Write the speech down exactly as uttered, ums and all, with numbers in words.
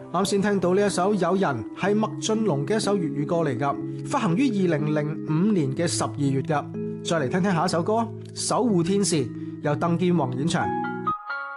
啱先聽到呢一首《有人》係麥浚龍嘅一首粵語歌嚟噶，發行於二零零五年嘅十二月噶。再嚟聽聽下一首歌《守護天使》，由鄧健泓演唱。